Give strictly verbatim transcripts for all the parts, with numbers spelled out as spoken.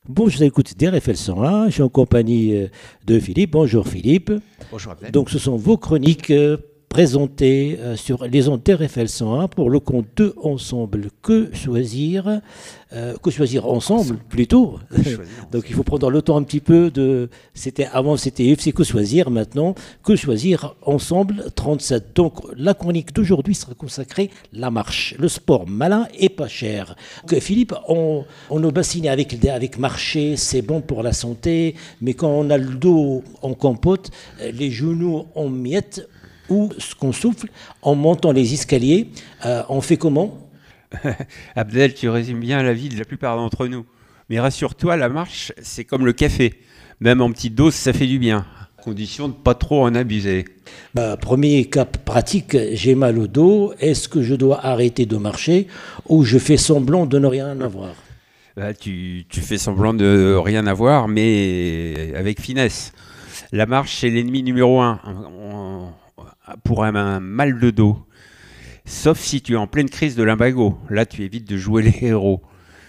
Bon, je vous écoute D R F L cent un, je suis en compagnie euh, de Philippe. Bonjour Philippe. Bonjour Abdel. Donc ce sont vos chroniques euh, présentées euh, sur les ondes D R F L cent un pour le compte de Ensemble. Que choisir euh, Que choisir ensemble plutôt. Donc il faut prendre le temps un petit peu de... C'était, avant c'était F C Que choisir, maintenant Que choisir ensemble trente-sept. Donc la chronique d'aujourd'hui sera consacrée à la marche, le sport malin et pas cher. Donc, Philippe, on, on nous bassine avec, avec marcher, c'est bon pour la santé, mais quand on a le dos en compote, les genoux en miettes, ou ce qu'on souffle en montant les escaliers, euh, on fait comment? Abdel, tu résumes bien la vie de la plupart d'entre nous. Mais rassure-toi, la marche, c'est comme le café. Même en petite dose, ça fait du bien. À condition de ne pas trop en abuser. Bah, premier cap pratique, j'ai mal au dos. Est-ce que je dois arrêter de marcher ou je fais semblant de ne rien avoir? Bah, tu, tu fais semblant de rien avoir, mais avec finesse. La marche, c'est l'ennemi numéro un on, on, pour un, un mal de dos. Sauf si tu es en pleine crise de lumbago. Là, tu évites de jouer les héros.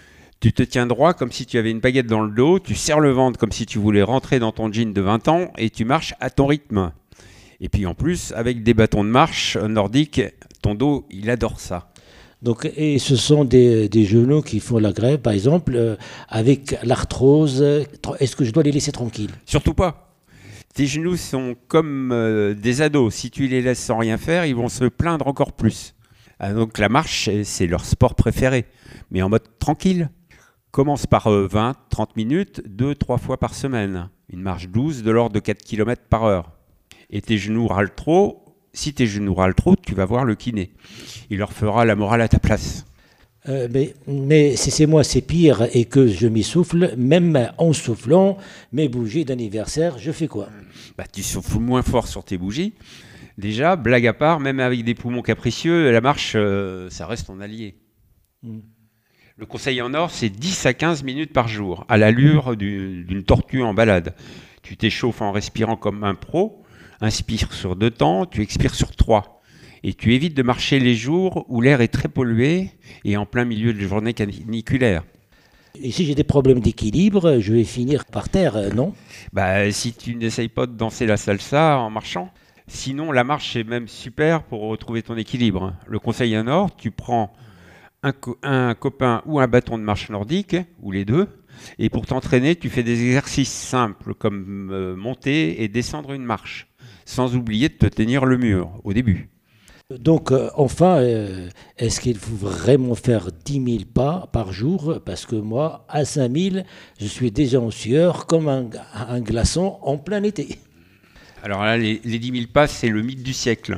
Tu te tiens droit comme si tu avais une baguette dans le dos, tu serres le ventre comme si tu voulais rentrer dans ton jean de vingt ans et tu marches à ton rythme. Et puis en plus, avec des bâtons de marche nordiques, ton dos, il adore ça. Donc, et ce sont des, des genoux qui font la grève, par exemple, euh, avec l'arthrose. Est-ce que je dois les laisser tranquilles? Surtout pas. Tes genoux sont comme euh, des ados. Si tu les laisses sans rien faire, ils vont se plaindre encore plus. Ah, donc la marche, c'est leur sport préféré. Mais en mode tranquille. Commence par euh, vingt à trente minutes, deux à trois fois par semaine. Une marche douce de l'ordre de quatre kilomètres par heure. Et tes genoux râlent trop. Si tes genoux râlent trop, tu vas voir le kiné. Il leur fera la morale à ta place. Euh, mais, mais si c'est moi, c'est pire et que je m'y souffle, même en soufflant, mes bougies d'anniversaire, je fais quoi? Bah, tu souffles moins fort sur tes bougies. Déjà, blague à part, même avec des poumons capricieux, la marche, euh, ça reste ton allié. Mm. Le conseil en or, c'est dix à quinze minutes par jour, à l'allure du, d'une tortue en balade. Tu t'échauffes en respirant comme un pro, inspire sur deux temps, tu expires sur trois. Et tu évites de marcher les jours où l'air est très pollué et en plein milieu de journée caniculaire. Et si j'ai des problèmes d'équilibre, je vais finir par terre, non? Bah, si tu n'essayes pas de danser la salsa en marchant. Sinon, la marche est même super pour retrouver ton équilibre. Le conseil en or, tu prends un, co- un copain ou un bâton de marche nordique, ou les deux, et pour t'entraîner, tu fais des exercices simples comme euh, monter et descendre une marche, sans oublier de te tenir le mur au début. Donc, euh, enfin, euh, est-ce qu'il faut vraiment faire dix mille pas par jour? Parce que moi, à cinq mille, je suis déjà en sueur comme un, un glaçon en plein été. Alors là, les, les dix mille pas, c'est le mythe du siècle.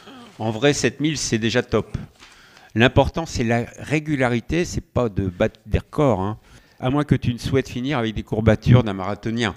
En vrai, sept mille, c'est déjà top. L'important, c'est la régularité, c'est pas de battre des records, hein, à moins que tu ne souhaites finir avec des courbatures d'un marathonien.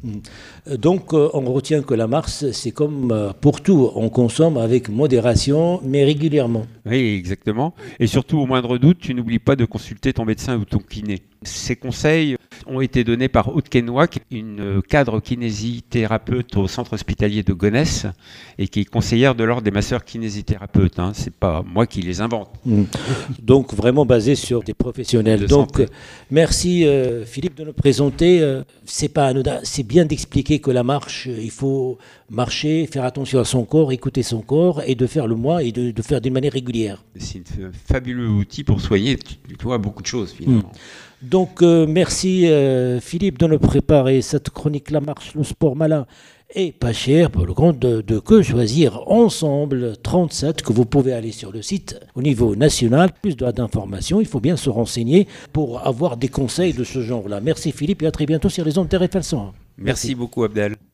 Donc, euh, on retient que la marche, c'est comme euh, pour tout, on consomme avec modération, mais régulièrement. Oui, exactement. Et surtout, au moindre doute, tu n'oublies pas de consulter ton médecin ou ton kiné. Ces conseils ont été donnés par Aude Kenouac, une cadre kinésithérapeute au centre hospitalier de Gonesse et qui est conseillère de l'ordre des masseurs kinésithérapeutes. Hein. C'est pas moi qui les invente. Mmh. Donc, vraiment basé sur des professionnels. De Donc, santé. euh, merci euh, Philippe de nous présenter. Euh, c'est pas anodin, c'est bien d'expliquer que la marche, il faut marcher, faire attention à son corps, écouter son corps et de faire le mois et de, de faire d'une manière régulière. C'est un fabuleux outil pour soigner, tu, tu vois, beaucoup de choses finalement. Mmh. Donc, euh, merci euh, Philippe de nous préparer cette chronique La marche, le sport malin et pas cher pour le compte de, de Que choisir ensemble trente-sept que vous pouvez aller sur le site au niveau national. Plus d'informations, il faut bien se renseigner pour avoir des conseils de ce genre-là. Merci Philippe et à très bientôt sur les ondes D R F L cent un. Merci beaucoup Abdel.